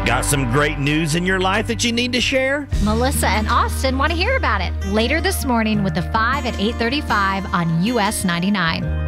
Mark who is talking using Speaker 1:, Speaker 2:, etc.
Speaker 1: Got some great news in your life that you need to share?
Speaker 2: Melissa and Austin want to hear about it later this morning with the 5 at 8:35 on US 99.